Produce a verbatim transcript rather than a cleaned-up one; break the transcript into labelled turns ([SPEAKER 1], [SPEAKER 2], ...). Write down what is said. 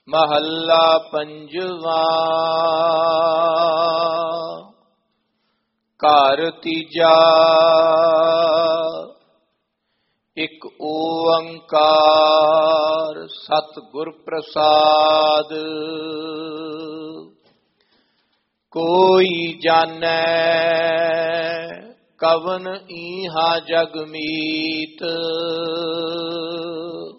[SPEAKER 1] ਮਹੱਲਾ ਪੰਜਵਾ। ਘਰ ਤੀਜਾ। ਇਕ ਓੰਕਾਰ ਸਤਿਗੁਰ ਪ੍ਰਸਾਦ। ਕੋਈ ਜਾਣੈ ਕਵਨ ਈਹਾ ਜਗ ਮੀਤ।